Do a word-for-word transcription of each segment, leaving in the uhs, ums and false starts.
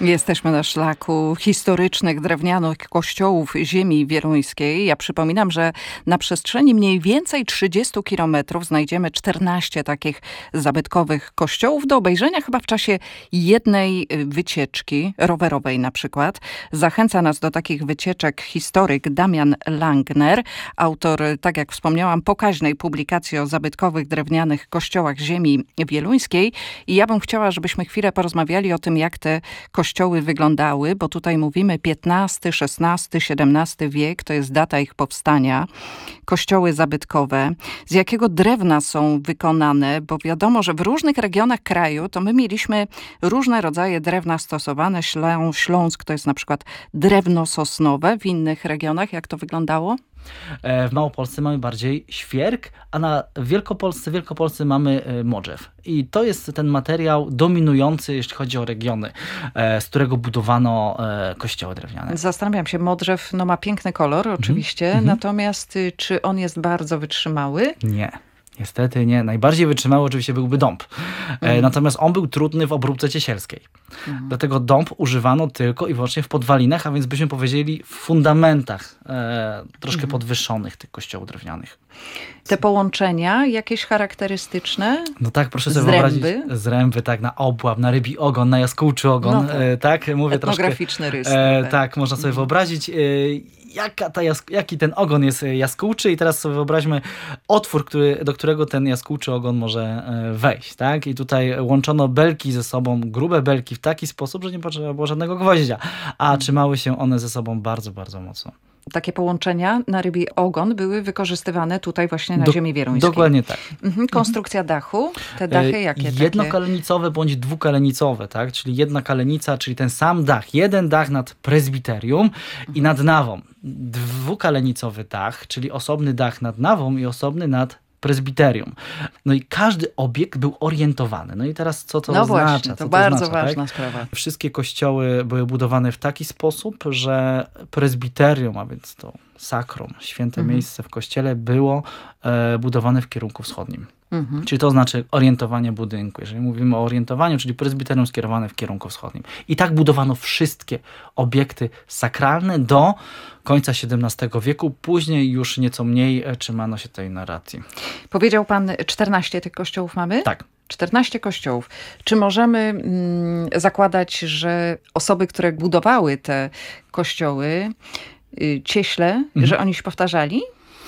Jesteśmy na szlaku historycznych, drewnianych kościołów ziemi wieluńskiej. Ja przypominam, że na przestrzeni mniej więcej trzydziestu kilometrów znajdziemy czternaście takich zabytkowych kościołów do obejrzenia chyba w czasie jednej wycieczki rowerowej na przykład. Zachęca nas do takich wycieczek historyk Damian Langner, autor, tak jak wspomniałam, pokaźnej publikacji o zabytkowych drewnianych kościołach ziemi wieluńskiej. I ja bym chciała, żebyśmy chwilę porozmawiali o tym, jak te kościoły wyglądały, bo tutaj mówimy piętnasty, szesnasty, siedemnasty wiek, to jest data ich powstania. Kościoły zabytkowe. Z jakiego drewna są wykonane? Bo wiadomo, że w różnych regionach kraju to my mieliśmy różne rodzaje drewna stosowane. Ślą, Śląsk to jest na przykład drewno sosnowe. W innych regionach jak to wyglądało? W Małopolsce mamy bardziej świerk, a na Wielkopolsce, Wielkopolsce mamy modrzew. I to jest ten materiał dominujący, jeśli chodzi o regiony, z którego budowano kościoły drewniane. Zastanawiam się, modrzew no, ma piękny kolor oczywiście, mm-hmm. natomiast czy on jest bardzo wytrzymały? Nie. Niestety nie. Najbardziej wytrzymały oczywiście byłby dąb. Mhm. Natomiast on był trudny w obróbce ciesielskiej. Mhm. Dlatego dąb używano tylko i wyłącznie w podwalinach, a więc byśmy powiedzieli w fundamentach e, troszkę mhm. podwyższonych tych kościołów drewnianych. Te połączenia jakieś charakterystyczne? No tak, proszę sobie wyobrazić. Z ręby, tak, na obłap, na rybi ogon, na jaskółczy ogon. No tak. E, tak, mówię etnograficzny troszkę. rys. E, tak. tak, można sobie mhm. wyobrazić. E, Jaka ta jask- jaki ten ogon jest jaskółczy i teraz sobie wyobraźmy otwór, który, do którego ten jaskółczy ogon może wejść. Tak? I tutaj łączono belki ze sobą, grube belki w taki sposób, że nie potrzeba było żadnego gwoździa, a hmm. trzymały się one ze sobą bardzo, bardzo mocno. Takie połączenia na rybi ogon były wykorzystywane tutaj właśnie na Do, ziemi wieluńskiej. Dokładnie tak. Mhm. Konstrukcja dachu, te dachy jakie? Jednokalenicowe bądź dwukalenicowe, tak? Czyli jedna kalenica, czyli ten sam dach. Jeden dach nad prezbiterium mhm. i nad nawą. Dwukalenicowy dach, czyli osobny dach nad nawą i osobny nad prezbiterium. No i każdy obiekt był orientowany. No i teraz co to no oznacza? Właśnie, to, co to bardzo oznacza, ważna tak? sprawa. Wszystkie kościoły były budowane w taki sposób, że prezbiterium, a więc to sakrum, święte mhm. miejsce w kościele było e, budowane w kierunku wschodnim. Mhm. Czyli to znaczy orientowanie budynku. Jeżeli mówimy o orientowaniu, czyli prezbiterium skierowane w kierunku wschodnim. I tak budowano wszystkie obiekty sakralne do końca siedemnastego wieku. Później już nieco mniej trzymano się tej narracji. Powiedział pan, czternaście tych kościołów mamy? Tak. czternaście kościołów. Czy możemy mm, zakładać, że osoby, które budowały te kościoły, y, cieśle, mhm. że oni się powtarzali?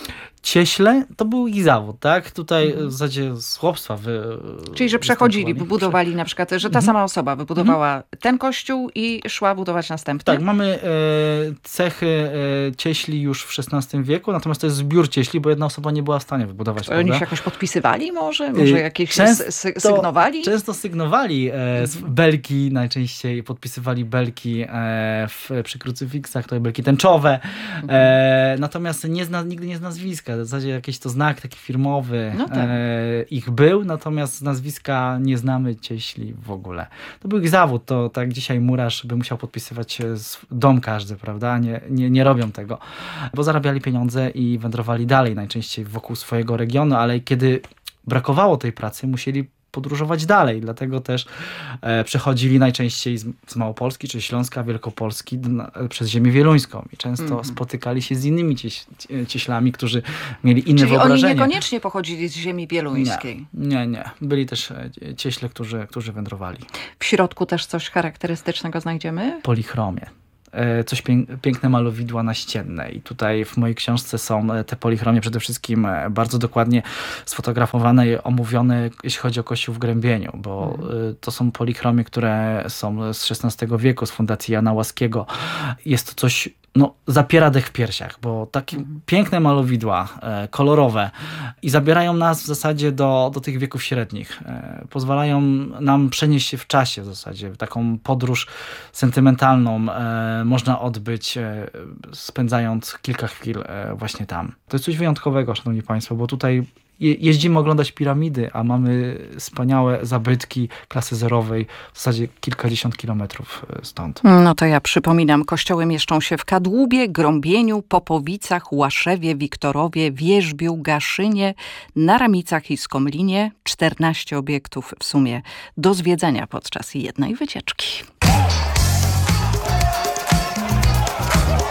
Cieśle to był ich zawód, tak? Tutaj w zasadzie z chłopstwa wy, Czyli, że przechodzili, wybudowali na przykład, że ta sama osoba wybudowała mhm. ten kościół i szła budować następny? Tak, mamy e, cechy e, cieśli już w szesnastym wieku, natomiast to jest zbiór cieśli, bo jedna osoba nie była w stanie wybudować. Oni się jakoś podpisywali może? Może jakieś często, sygnowali? Często sygnowali e, mhm. belki, najczęściej podpisywali belki e, w, przy krucyfiksach, to belki tęczowe, mhm. e, natomiast nie zna, nigdy nie z nazwiska. W zasadzie jakiś to znak taki firmowy no tak. e, ich był, natomiast z nazwiska nie znamy cieśli w ogóle. To był ich zawód, to tak dzisiaj murarz by musiał podpisywać dom każdy, prawda? Nie, nie, nie robią tego, bo zarabiali pieniądze i wędrowali dalej, najczęściej wokół swojego regionu, ale kiedy brakowało tej pracy, musieli podróżować dalej, dlatego też e, przechodzili najczęściej z, z Małopolski, czy Śląska, Wielkopolski na, przez ziemię wieluńską i często mm. spotykali się z innymi cieś, cieślami, którzy mieli inne Czyli wyobrażenie. Czyli oni niekoniecznie pochodzili z ziemi wieluńskiej? Nie, nie, nie. Byli też cieśle, którzy, którzy wędrowali. W środku też coś charakterystycznego znajdziemy? Polichromie. Coś piękne malowidła naścienne i tutaj w mojej książce są te polichromie przede wszystkim bardzo dokładnie sfotografowane i omówione, jeśli chodzi o Kościół w Grębieniu, bo mhm. to są polichromie, które są z szesnastego wieku, z Fundacji Jana Łaskiego. Jest to coś, no, zapiera dech w piersiach, bo takie mhm. piękne malowidła, e, kolorowe i zabierają nas w zasadzie do, do tych wieków średnich. E, pozwalają nam przenieść się w czasie w zasadzie. Taką podróż sentymentalną e, można odbyć, e, spędzając kilka chwil e, właśnie tam. To jest coś wyjątkowego, szanowni państwo, bo tutaj jeździmy oglądać piramidy, a mamy wspaniałe zabytki klasy zerowej w zasadzie kilkadziesiąt kilometrów stąd. No to ja przypominam, kościoły mieszczą się w Kadłubie, Grąbieniu, Popowicach, Łaszewie, Wiktorowie, Wierzbiu, Gaszynie, Naramicach i Skomlinie. czternaście obiektów w sumie do zwiedzenia podczas jednej wycieczki.